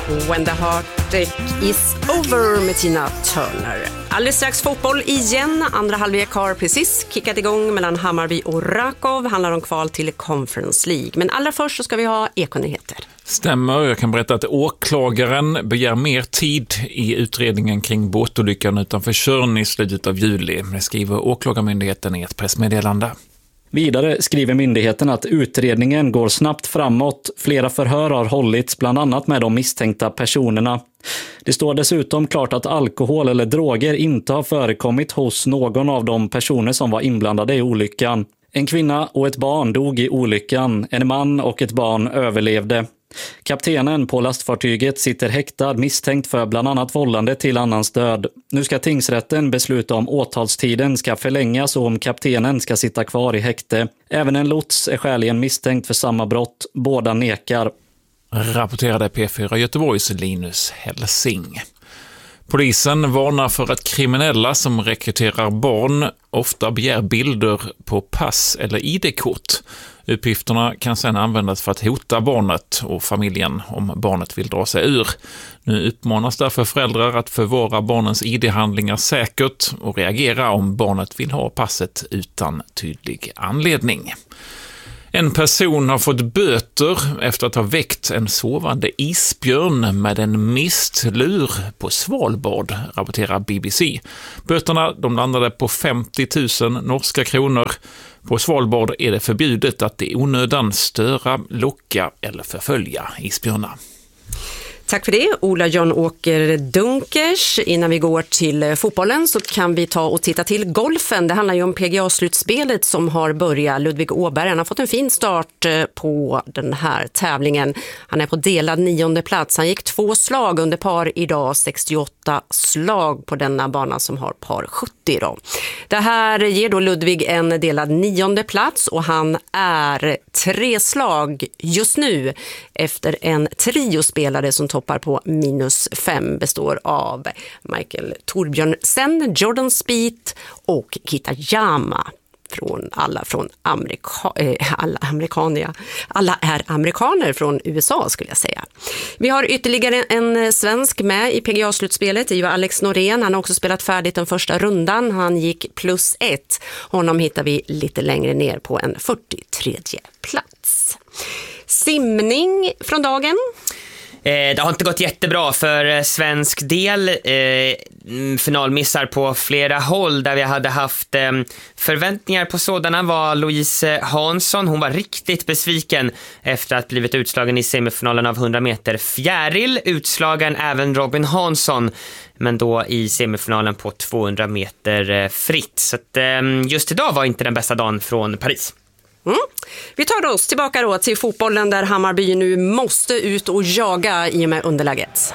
When the heartache is over med Tina Turner. Alldeles strax fotboll igen. Andra halvlek har precis kickat igång mellan Hammarby och Rakov. Handlar om kval till Conference League. Men allra först så ska vi ha ekonyheter. Stämmer, jag kan berätta att åklagaren begär mer tid i utredningen kring båtolyckan utanför Tjörn i slutet av juli. Det skriver åklagarmyndigheten i ett pressmeddelande. Vidare skriver myndigheten att utredningen går snabbt framåt. Flera förhör har hållits bland annat med de misstänkta personerna. Det står dessutom klart att alkohol eller droger inte har förekommit hos någon av de personer som var inblandade i olyckan. En kvinna och ett barn dog i olyckan. En man och ett barn överlevde. Kaptenen på lastfartyget sitter häktad misstänkt för bland annat vållande till annans död. Nu ska tingsrätten besluta om åtalstiden ska förlängas och om kaptenen ska sitta kvar i häkte. Även en lots är skäligen misstänkt för samma brott. Båda nekar. Rapporterade P4 Göteborgs Linus Helsing. Polisen varnar för att kriminella som rekryterar barn ofta begär bilder på pass eller ID-kort. Uppgifterna kan sedan användas för att hota barnet och familjen om barnet vill dra sig ur. Nu uppmanas därför föräldrar att förvara barnens ID-handlingar säkert och reagera om barnet vill ha passet utan tydlig anledning. En person har fått böter efter att ha väckt en sovande isbjörn med en mistlur på Svalbard, rapporterar BBC. Böterna de landade på 50 000 norska kronor. På Svalbard är det förbjudet att i onödan störa, locka eller förfölja isbjörnar. Tack för det, Ola John-Åker Dunkers. Innan vi går till fotbollen så kan vi ta och titta till golfen. Det handlar ju om PGA-slutspelet som har börjat. Ludvig Åberg har fått en fin start på den här tävlingen. Han är på delad 9:e plats. Han gick 2 slag under par idag, 68 slag på denna bana som har par 70 idag. Det här ger då Ludvig en delad 9:e plats och han är 3 slag just nu efter en triospelare som toppar på -5, består av Michael Torbjörnsen, Jordan Spieth och Kitayama. Alla är amerikaner från USA skulle jag säga. Vi har ytterligare en svensk med i PGA-slutspelet. Det är ju Alex Norén. Han har också spelat färdigt den första rundan. Han gick +1. Honom hittar vi lite längre ner på en 43:e plats. Simning från dagen. Det har inte gått jättebra för svensk del. Finalmissar på flera håll där vi hade haft förväntningar på sådana var Louise Hansson. Hon var riktigt besviken efter att blivit utslagen i semifinalen av 100 meter fjäril. Utslagen även Robin Hansson, men då i semifinalen på 200 meter fritt. Så att, just idag var inte den bästa dagen från Paris. Vi tar oss tillbaka då till fotbollen där Hammarby nu måste ut och jaga i och med underläget.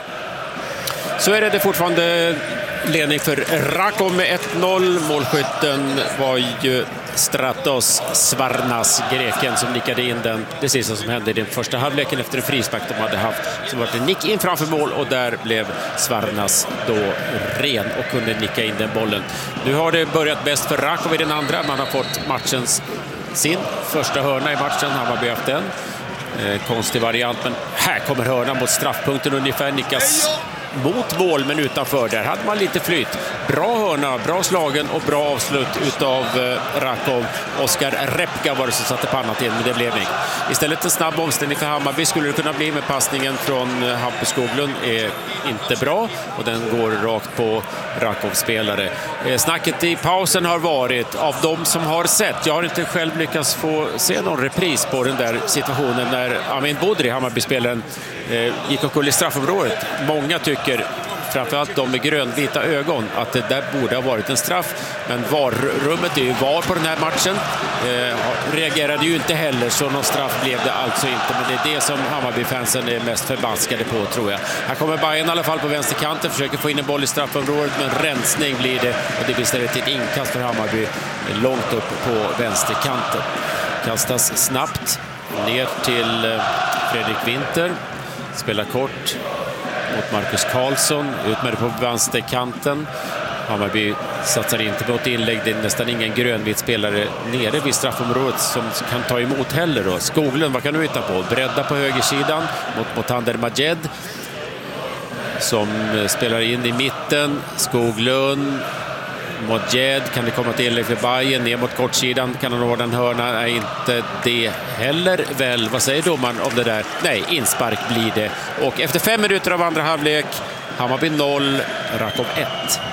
Så är det fortfarande ledning för Rakov med 1-0. Målskytten var ju Stratos Svarnas, greken, som nickade in den. Det sista som hände i den första halvleken efter en frispark de hade haft. Så var det en nick in framför mål och där blev Svarnas då ren och kunde nicka in den bollen. Nu har det börjat bäst för Rakov i den andra. Man har fått sin första hörna i matchen. Han har behövt den. Konstig variant, men här kommer hörnan mot straffpunkten ungefär. Nickas mot mål men utanför. Där hade man lite flyt. Bra hörna, bra slagen och bra avslut utav Rakov. Oskar Repka var det som satte pannan till, men det blev inget. Istället en snabb omställning för Hammarby skulle det kunna bli med passningen från Hampus Skoglund är inte bra och den går rakt på Rakovs spelare. Snacket i pausen har varit av de som har sett. Jag har inte själv lyckats få se någon repris på den där situationen när Amin Bodri, Hammarby-spelaren, gick omkull i straffområdet. Många tycker, framförallt de med grönvita ögon, att det där borde ha varit en straff. Men VAR-rummet är ju VAR på den här matchen. Reagerade ju inte heller, så någon straff blev det alltså inte. Men det är det som Hammarby-fansen är mest förbaskade på, tror jag. Här kommer Bayern i alla fall på vänsterkanten, försöker få in en boll i straffområdet, men rensning blir det. Och det blir istället ett inkast för Hammarby långt upp på vänsterkanten. Kastas snabbt ner till Fredrik Winter. Spelar kort mot Marcus Karlsson, ut med det på vänsterkanten. Hammarby satsar inte på ett inlägg. Det är nästan ingen grönvit spelare nere vid straffområdet som kan ta emot heller då. Skoglund, vad kan du hitta på? Bredda på högersidan mot Motander Majed. som spelar in i mitten. Skoglund mot Jed, kan det komma till för Bayern, ner mot kortsidan, kan han ordna en hörna? Är inte det heller väl. Vad säger domaren om det där? Nej, inspark blir det. Och efter 5 minuter av andra halvlek, Hammarby 0, Rakom 1.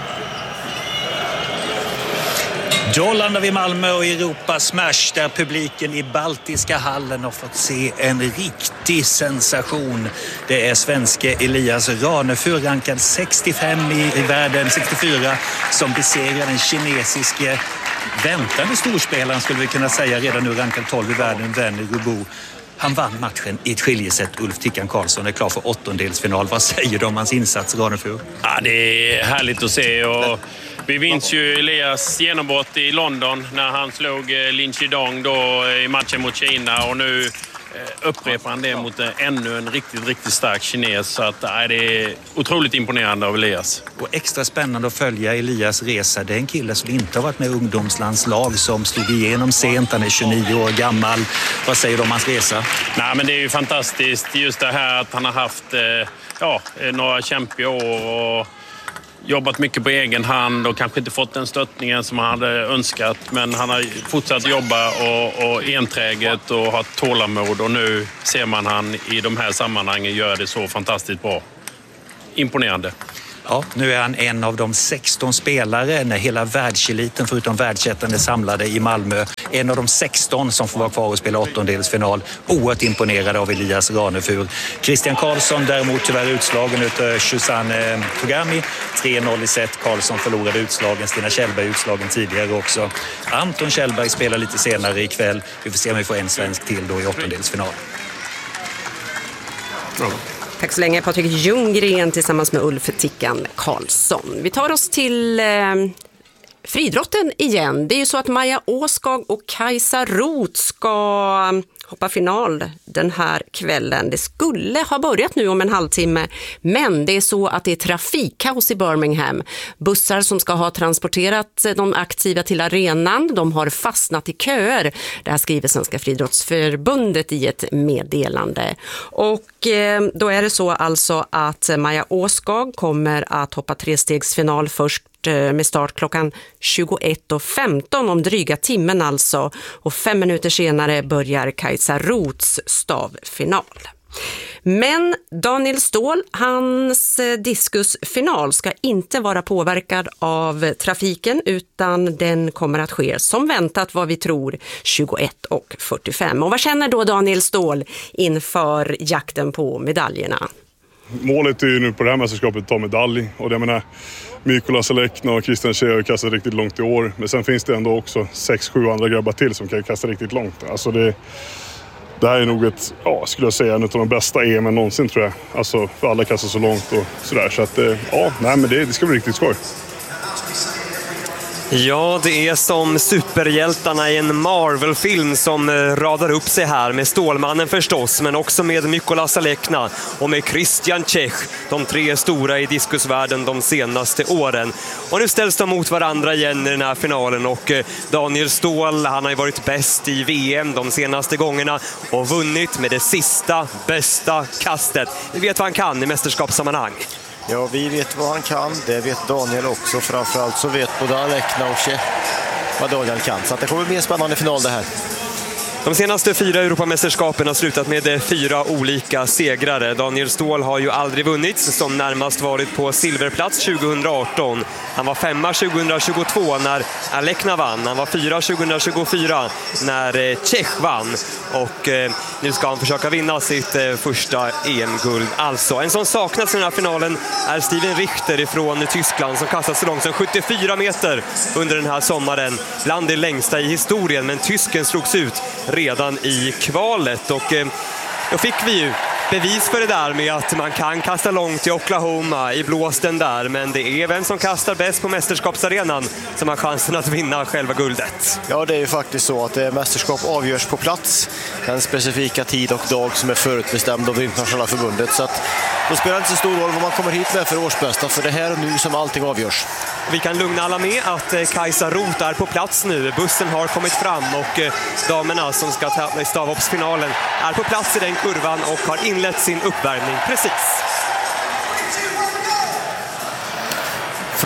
Då landar vi i Malmö och Europa Smash där publiken i Baltiska hallen har fått se en riktig sensation. Det är svenske Elias Ranefur, rankad 65 i världen, 64, som besegrar den kinesiske väntande storspelaren, skulle vi kunna säga, redan nu rankad 12 i världen, Venny Rubo. Han vann matchen i ett skiljeset. Ulf Tickan Karlsson är klar för åttondelsfinal. Vad säger du om hans insats, Ranefur? Ja, det är härligt att se. Och vi minns ju Elias genombrott i London när han slog Lin Chidong då i matchen mot Kina, och nu upprepar han det mot ännu en riktigt stark kines. Så att, det är otroligt imponerande av Elias. Och extra spännande att följa Elias resa. Det är en kille som inte har varit med i ungdomslandslag, som slog igenom sent. Han är 29 år gammal. Vad säger du om hans resa? Nej, men det är ju fantastiskt just det här att han har haft några kämpiga år och jobbat mycket på egen hand och kanske inte fått den stöttningen som han hade önskat. Men han har fortsatt jobba och enträget och ha tålamod. Och nu ser man han i de här sammanhangen gör det så fantastiskt bra. Imponerande. Ja, nu är han en av de 16 spelare när hela världseliten förutom världsettan är samlade i Malmö. En av de 16 som får vara kvar och spela åttondelsfinal. Oerhört imponerade av Elias Ranefur. Christian Karlsson däremot tyvärr utslagen utav Shuzan Togami. 3-0 i set. Karlsson förlorade utslagen. Stina Kjellberg utslagen tidigare också. Anton Kjellberg spelar lite senare ikväll. Vi får se om vi får en svensk till då i åttondelsfinal. Tack så länge Patrik Ljunggren tillsammans med Ulf Tickan Karlsson. Vi tar oss till friidrotten igen. Det är ju så att Maja Åskag och Kajsa Roth ska hoppa final den här kvällen. Det skulle ha börjat nu om en halvtimme, men det är så att det är trafikkaos i Birmingham. Bussar som ska ha transporterat de aktiva till arenan, de har fastnat i köer. Det här skriver Svenska friidrottsförbundet i ett meddelande. Och då är det så alltså att Maja Åskag kommer att hoppa trestegsfinal först med start klockan 21:15 om dryga timmen alltså. Och 5 minuter senare börjar Kajsa Roths stavfinal. Men Daniel Ståhl, hans diskusfinal ska inte vara påverkad av trafiken, utan den kommer att ske som väntat, vad vi tror, 21:45. Och vad känner då Daniel Ståhl inför jakten på medaljerna? Målet är ju nu på det här mästerskapet att ta medalj, och det menar Mykola Selekna och Christian Tjej har kastat riktigt långt i år, men sen finns det ändå också 6-7 andra grabbar till som kan kasta riktigt långt. Alltså det här är nog ett, skulle jag säga, en av de bästa EM någonsin, tror jag. Alltså för alla kastar så långt och sådär, så att men det ska bli riktigt skoj. Ja, det är som superhjältarna i en Marvel-film som radar upp sig här med Stålmannen förstås, men också med Mykola Selekna och med Christian Tjech, de 3 stora i diskusvärlden de senaste åren. Och nu ställs de mot varandra igen i den här finalen, och Daniel Ståhl, han har ju varit bäst i VM de senaste gångerna och vunnit med det sista bästa kastet. Vi vet vad han kan i mästerskapssammanhang. Ja, vi vet vad han kan. Det vet Daniel också. Framförallt så vet både Alekna och Tjech vad Daniel kan. Så att det kommer bli en spännande final det här. De senaste 4 Europamästerskapen har slutat med 4 olika segrare. Daniel Ståhl har ju aldrig vunnit, som närmast varit på silverplats 2018. Han var 5 2022 när Alekna vann. Han var 4 2024 när Tjech vann. Och nu ska han försöka vinna sitt första EM-guld. Alltså, en som saknas i den här finalen är Steven Richter ifrån Tyskland, som kastat så långt som 74 meter under den här sommaren. Bland det längsta i historien, men tysken slogs ut redan i kvalet, och då fick vi ju bevis för det där med att man kan kasta långt i Oklahoma i blåsten där, men det är vem som kastar bäst på mästerskapsarenan som har chansen att vinna själva guldet. Ja, det är ju faktiskt så att mästerskap avgörs på plats, den specifika tid och dag som är förutbestämd av det internationella förbundet, så att då spelar det inte så stor roll vad man kommer hit med för årsbästa, för det här och nu som allting avgörs. Vi kan lugna alla med att Kajsa Roth är på plats nu. Bussen har kommit fram och damerna som ska tävla i stavhoppsfinalen är på plats i den kurvan och har inlett sin uppvärmning precis.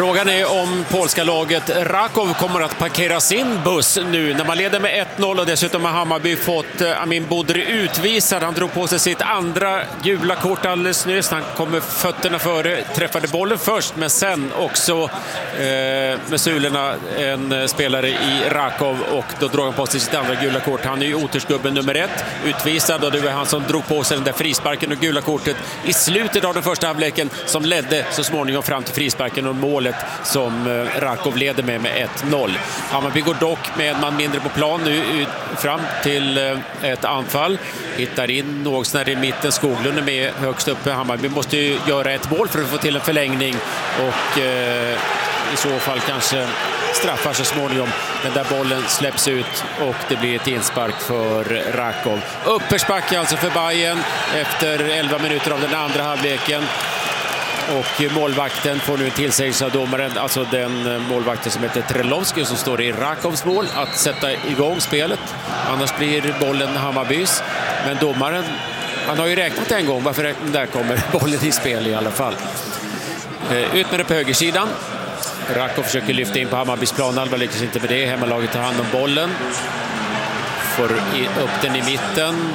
Frågan är om polska laget Raków kommer att parkera sin buss nu när man leder med 1-0 och dessutom har Hammarby fått Amin Bodri utvisad. Han drog på sig sitt andra gula kort alldeles nyss. Han kom med fötterna före, träffade bollen först men sen också med sulorna en spelare i Rakov och då drog han på sig sitt andra gula kort. Han är ju otursgubben nummer 1, utvisad och det var han som drog på sig den där frisparken och gula kortet i slutet av den första halvleken som ledde så småningom fram till frisparken och målet som Rakov leder med 1-0. Hammarby går dock med en man mindre på plan nu fram till ett anfall. Hittar in något när i mitten. Skoglund är med högst uppe. Hammarby måste ju göra ett mål för att få till en förlängning och i så fall kanske straffar så småningom. Den där bollen släpps ut och det blir ett inspark för Rakov. Uppförsbacke alltså för Bayern efter 11 minuter av den andra halvleken. Och målvakten får nu en tillsägelse av domaren, alltså den målvakten som heter Trelovski som står i Rakovs mål, att sätta igång spelet. Annars blir bollen Hammarbys. Men domaren, han har ju räknat en gång, varför där kommer bollen i spel i alla fall. Ut med det på högersidan. Rakov försöker lyfta in på Hammarbys planhalva, lyckas inte med det. Hemmalaget tar hand om bollen. Får upp den i mitten.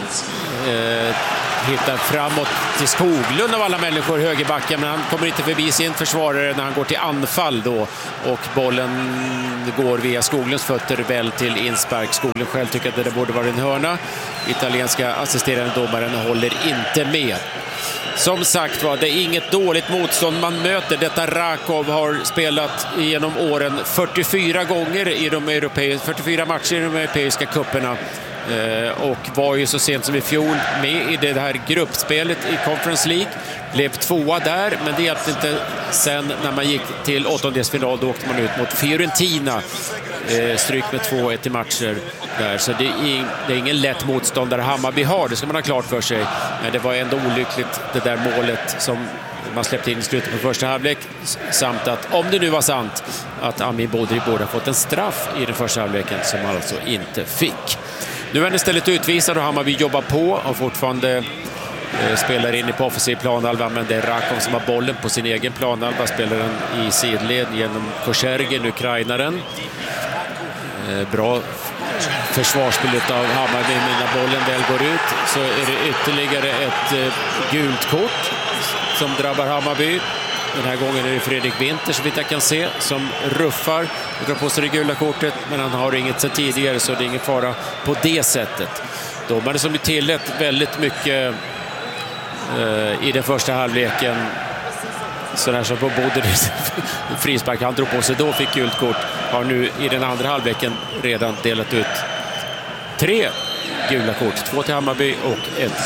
Hittar framåt till Skoglund av alla människor, högerbacken, men han kommer inte förbi sin försvarare när han går till anfall då och bollen går via Skoglunds fötter väl till inspark. Skoglund själv tycker att det borde vara en hörna. Italienska assisterande domaren håller inte med. Som sagt var, det är inget dåligt motstånd man möter. Detta Rakov har spelat genom åren 44 gånger i 44 matcher i de europeiska cuperna. Och var ju så sent som i fjol med i det här gruppspelet i Conference League. Blev tvåa där, men det hjälpte inte sen när man gick till åttondelsfinal. Då åkte man ut mot Fiorentina. Stryk med 2-1 i matcher där. Så det är ingen lätt motståndare Hammarby har, det ska man ha klart för sig. Men det var ändå olyckligt det där målet som man släppte in i slutet på första halvlek. Samt att, om det nu var sant, att Amin Bodri borde ha fått en straff i den första halvleken som han alltså inte fick. Nu är han istället utvisad och Hammarby jobbar på och fortfarande spelar in på offensiv planhalva, men det är Rakov som har bollen på sin egen planhalva, spelar den i sidled genom Korsergen, ukrainaren. Bra försvarsspel av Hammarby, men när bollen väl går ut så är det ytterligare ett gult kort som drabbar Hammarby. Den här gången är det Fredrik Winter, så vitt jag kan se, som ruffar och drar på sig det gula kortet, men han har inget sedan tidigare så det är ingen fara på det sättet. Domare som är tillät väldigt mycket i den första halvleken, så där som på Bodris frispark han drog på sig då fick gult kort, har nu i den andra halvleken redan delat ut 3 gula kort, 2 till Hammarby och 1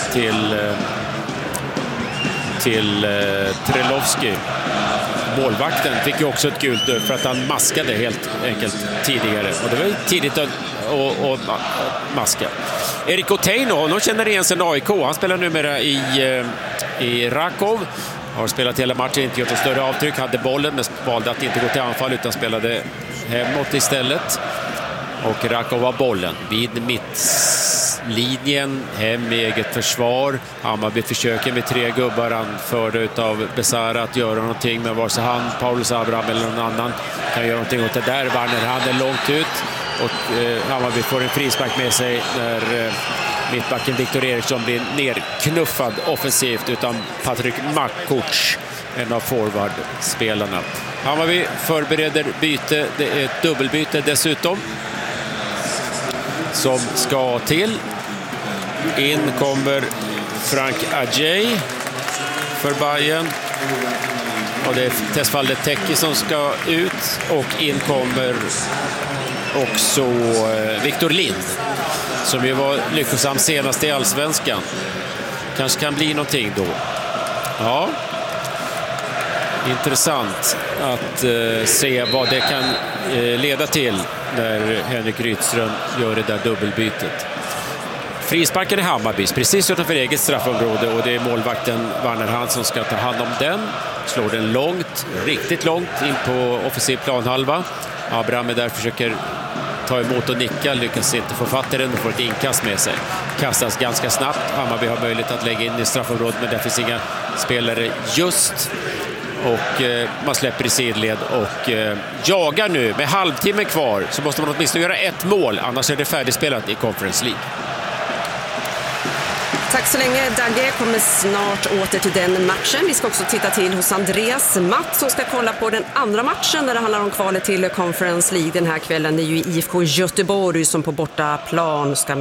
till Trelovski. Målvakten fick ju också ett gult för att han maskade helt enkelt tidigare. Och det var tidigt att maska. Erik Oteino, honom känner igen sig AIK. Han spelar numera i Rakov. Har spelat hela matchen, inte gjort ett större avtryck. Hade bollen men valde att inte gå till anfall utan spelade hemåt istället. Och Rakov har bollen vid mittlinjen, hem i eget försvar. Hammarby försöker med 3 gubbar anförda utav Besara att göra någonting, med vare sig han, Paulus Abraham eller någon annan kan göra någonting åt det där. Warner hade långt ut och Hammarby får en frispark med sig när mittbacken Viktor Eriksson blir nerknuffad offensivt utan Patrik Makuc, en av forwardspelarna. Hammarby förbereder byte, det är ett dubbelbyte dessutom som ska till. In kommer Frank Adjei för Bayern. Och det är Tesfalde Teki som ska ut. Och in kommer också Victor Lind, som ju var lyckosam senast i Allsvenskan. Kanske kan bli någonting då. Ja. Intressant att se vad det kan leda till när Henrik Rydström gör det där dubbelbytet. Frisparken i Hammarbys precis utanför eget straffområde och det är målvakten Warner Hans som ska ta hand om den. Slår den långt, riktigt långt in på offensiv planhalva. Abraham är där, försöker ta emot och nicka, lyckas inte få fatt i den och får ett inkast med sig. Kastas ganska snabbt. Hammarby har möjlighet att lägga in i straffområdet, men där finns inga spelare just. och man släpper i sidled och jagar nu. Med halvtimme kvar så måste man åtminstone göra ett mål, annars är det färdigspelat i Conference League. Tack så länge Dagge, kommer snart åter till den matchen. Vi ska också titta till hos Andreas Matt som ska kolla på den andra matchen där det handlar om kvalet till Conference League den här kvällen. Det är ju IFK Göteborg som på bortaplan ska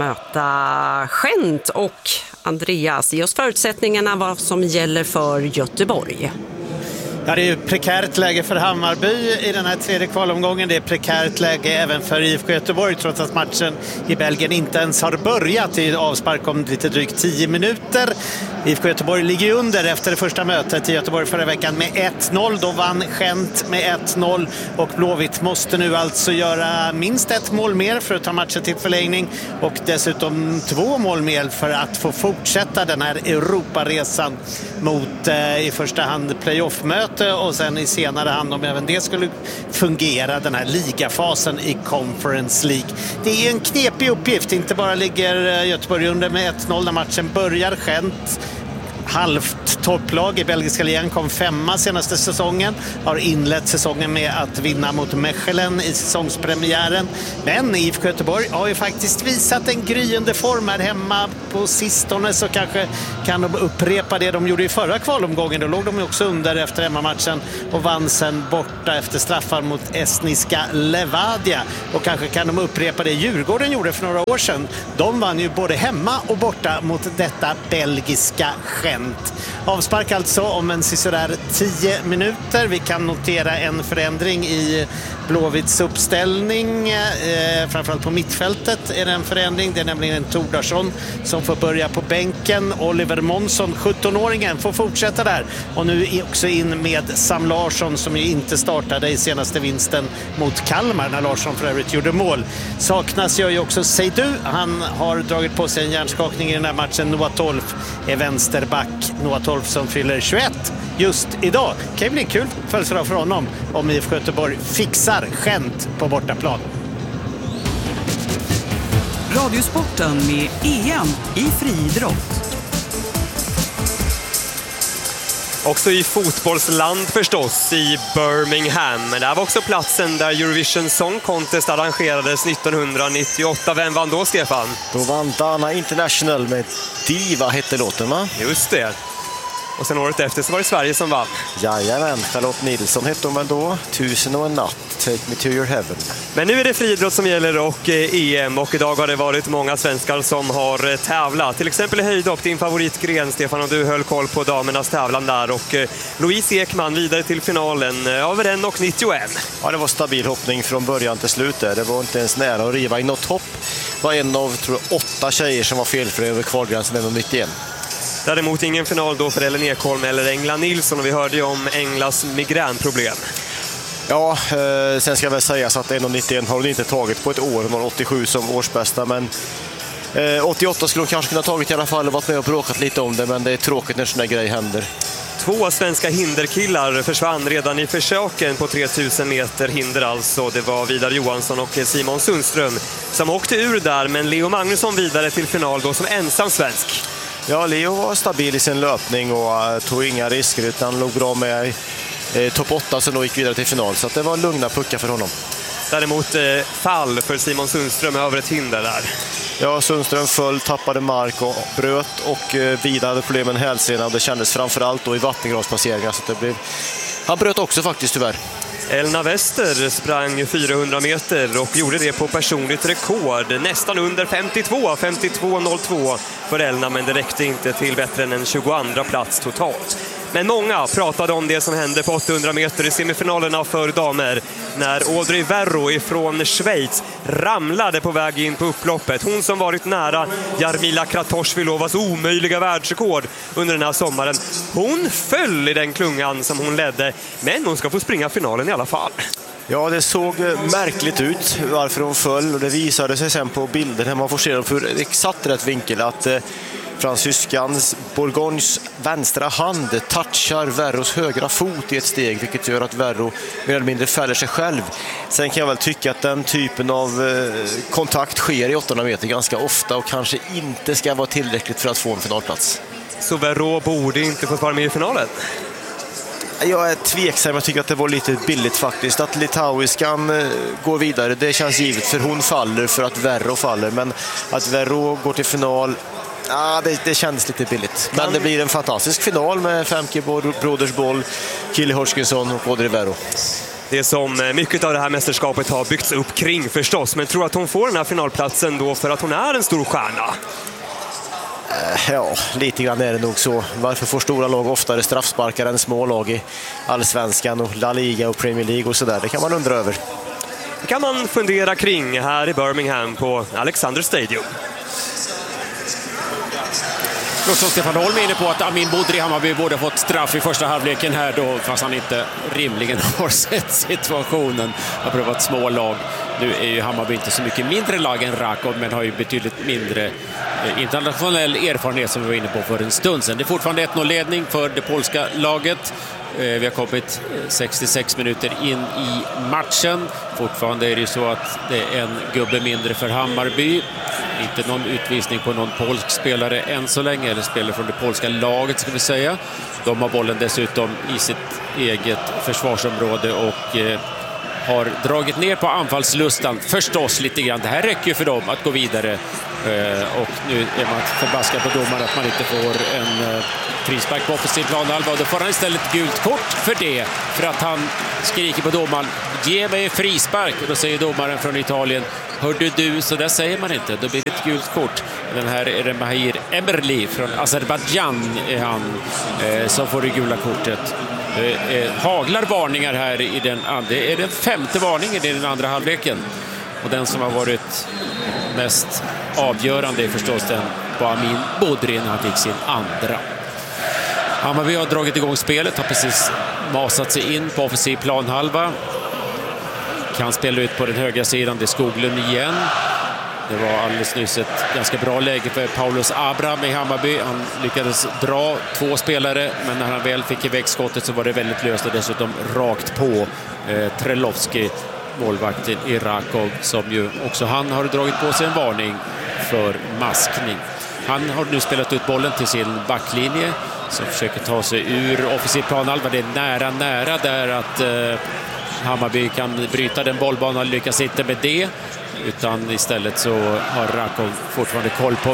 möta Gent. Och Andreas, ge oss förutsättningarna vad som gäller för Göteborg. Ja, det är ju prekärt läge för Hammarby i den här tredje kvalomgången. Det är prekärt läge även för IFK Göteborg trots att matchen i Belgien inte ens har börjat i avspark om lite drygt 10 minuter. IFK Göteborg ligger ju under efter det första mötet i Göteborg förra veckan med 1-0. Då vann Gent med 1-0 och Blåvitt måste nu alltså göra minst ett mål mer för att ta matchen till förlängning och dessutom 2 mål mer för att få fortsätta den här Europaresan mot i första hand playoff-möte och sen i senare hand, om även det skulle fungera, den här ligafasen i Conference League. Det är en knepig uppgift, inte bara ligger Göteborg under med 1-0 när matchen börjar. Gent, halvt topplag i belgiska ligan, kom 5 senaste säsongen, har inlett säsongen med att vinna mot Mechelen i säsongspremiären. Men IFK Göteborg har ju faktiskt visat en gryende form här hemma på sistone, så kanske kan de upprepa det de gjorde i förra kvalomgången. Då låg de ju också under efter hemmamatchen och vann sen borta efter straffar mot estniska Levadia. Och kanske kan de upprepa det Djurgården gjorde för några år sedan. De vann ju både hemma och borta mot detta belgiska Gent. Avspark alltså om en sådär 10 minuter. Vi kan notera en förändring i Blåvitts uppställning. Framförallt på mittfältet är det en förändring. Det är nämligen en Tordarsson som får börja på bänken. Oliver Månsson, 17-åringen, får fortsätta där. Och nu också in med Sam Larsson som ju inte startade i senaste vinsten mot Kalmar när Larsson för övrigt gjorde mål. Saknas ju också Seidu. Han har dragit på sig en hjärnskakning i den här matchen. Noah Tolf är vänsterback. Noah Tolf som fyller 21 just idag. Det kan ju bli kul födelsedag för honom om IFK Göteborg fixar Gent på bortaplan. Radiosporten med EM i friidrott. Också i fotbollsland förstås, i Birmingham. Men det här var också platsen där Eurovision Song Contest arrangerades 1998. Vem vann då, Stefan? Då vann Dana International med Diva hette låten, va? Just det. Och sen året efter så var det Sverige som vann. Jajamän, Charlotte Nilsson hette hon väl då. 1001 natt, Take Me To Your Heaven. Men nu är det friidrott som gäller och EM. Och idag har det varit många svenskar som har tävlat. Till exempel i höjdhopp, din favoritgren, Stefan, och du höll koll på damernas tävlan där. Och Louise Ekman vidare till finalen över 1,91. Ja, det var stabil hoppning från början till slut där. Det var inte ens nära att riva i något hopp. Det var en av, tror jag, 8 tjejer som var felfri över kvalgränsen 1,91. Däremot ingen final då för Ellen Ekholm eller Engla Nilsson, och vi hörde ju om Englas migränproblem. Ja, sen ska jag väl säga så att 1,91 har hon inte tagit på ett år. Hon har 87 som årsbästa, men 88 skulle hon kanske kunna tagit i alla fall och varit med och bråkat lite om det, men det är tråkigt när sådana grejer händer. 2 svenska hinderkillar försvann redan i försöken på 3000 meter hinder alltså. Det var Vidar Johansson och Simon Sundström som åkte ur där, men Leo Magnusson vidare till final då som ensam svensk. Ja, Leo var stabil i sin löpning och tog inga risker utan låg bra med topp 8 som då gick vidare till final, så att det var lugna puckar för honom. Däremot fall för Simon Sundström över ett hinder där. Ja, Sundström föll, tappade mark och bröt, och Vidar hade problem med hälsena, och det kändes framförallt då i vattengravspasseringar, så det blev... Han bröt också faktiskt tyvärr. Elna Wester sprang 400 meter och gjorde det på personligt rekord. Nästan under 52,02 för Elna, men det räckte inte till bättre än en 22:a plats totalt. Men många pratade om det som hände på 800 meter i semifinalerna för damer när Audrey Verro ifrån Schweiz ramlade på väg in på upploppet. Hon som varit nära Jarmila Kratochvilovas omöjliga världsrekord under den här sommaren. Hon föll i den klungan som hon ledde, men hon ska få springa finalen i alla fall. Ja, det såg märkligt ut varför hon föll, och det visade sig sen på bilden när man får se dem för exakt rätt vinkel att fransyskans Bourgognes vänstra hand touchar Verros högra fot i ett steg, vilket gör att Verro mer eller mindre fäller sig själv. Sen kan jag väl tycka att den typen av kontakt sker i 800 meter ganska ofta och kanske inte ska vara tillräckligt för att få en finalplats. Så Verro borde inte få vara med i finalen? Jag är tveksam, jag tycker att det var lite billigt faktiskt. Att litauiskan går vidare, det känns givet, för hon faller för att Verro faller. Men att Verro går till final, det kändes lite billigt. Men det blir en fantastisk final med Femke Brodersboll, Kili Hodgkinson och Audrey Verro. Det som mycket av det här mästerskapet har byggts upp kring förstås. Men tror att hon får den här finalplatsen då för att hon är en stor stjärna? Ja, lite grann är det nog så. Varför får stora lag oftare straffsparkar än små lag i Allsvenskan och La Liga och Premier League och sådär? Det kan man undra över. Det kan man fundera kring här i Birmingham på Alexander Stadium. Som Stefan Holm är inne på att Amin Bodri i Hammarby borde ha fått straff i första halvleken här då, fast han inte rimligen har sett situationen. Har prövat små lag. Nu är ju Hammarby inte så mycket mindre lag än Rakov, men har ju betydligt mindre internationell erfarenhet som vi var inne på för en stund sedan. Det är fortfarande 1-0-ledning för det polska laget. Vi har kommit 66 minuter in i matchen. Fortfarande är det ju så att det är en gubbe mindre för Hammarby. Inte någon utvisning på någon polsk spelare än så länge, eller spelare från det polska laget ska vi säga. De har bollen dessutom i sitt eget försvarsområde och har dragit ner på anfallslustan förstås lite grann. Det här räcker ju för dem att gå vidare och nu är man förbaskad på domaren att man inte får en frispark på offensiv planhalva, och då får han istället gult kort för det, för att han skriker på domaren: ge mig frispark. Och då säger domaren från Italien: hörde du, så där säger man inte. Då blir det ett gult kort. Den här är det Mahir Emerli från Azerbaijan är han som får det gula kortet. Haglar varningar här i den andra. Det är den 5:e varningen i den andra halvleken. Och den som har varit mest avgörande är förstås den på Amin Bodri när han fick sin andra. Hammarby har dragit igång spelet, har precis masat sig in på offensiv planhalva. Kan spela ut på den högra sidan, det är Skoglund igen. Det var alldeles nyss ett ganska bra läge för Paulus Abraham i Hammarby. Han lyckades dra 2 spelare, men när han väl fick iväg skottet så var det väldigt löst och dessutom rakt på Trelovski, målvakten i Rakov, som ju också han har dragit på sig en varning för maskning. Han har nu spelat ut bollen till sin backlinje som försöker ta sig ur offensiv planhalva. Det är nära där att Hammarby kan bryta den bollbanan, lyckas inte med det, utan istället så har Rakov fortfarande koll på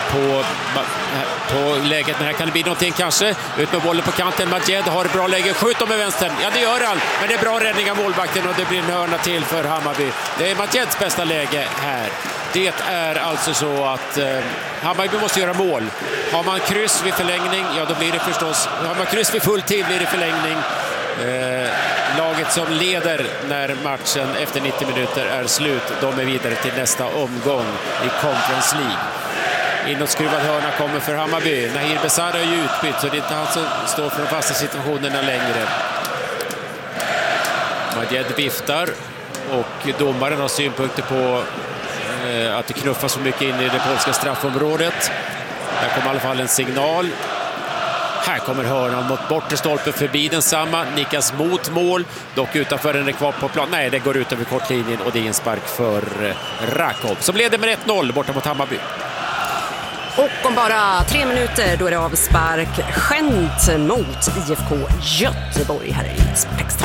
läget. Men här kan det bli någonting kanske. Ut med bollen på kanten. Majed har ett bra läge. Skjuter med vänstern. Ja, det gör han. Men det är bra räddning av målvakten och det blir en hörna till för Hammarby. Det är Majeds bästa läge här. Det är alltså så att Hammarby måste göra mål. Har man kryss vid förlängning, ja då blir det förstås... Har man kryss vid full tid blir det förlängning. Laget som leder när matchen efter 90 minuter är slut, de är vidare till nästa omgång i Conference League. Inåtskruvad hörna kommer för Hammarby. Nahir Besara är ju utbytt, så det är inte han som står för de fasta situationerna längre. Majed viftar och domaren har synpunkter på att det knuffas så mycket in i det polska straffområdet. Där kommer i alla fall en signal. Här kommer hörnan mot bortre stolpen förbi densamma. Nickas mot mål, dock utanför den är kvar på plan. Nej, det går ut över kortlinjen och det är en spark för Rakov som leder med 1-0 borta mot Hammarby. Och om bara 3 minuter då är det avspark Gent mot IFK Göteborg här i Extra.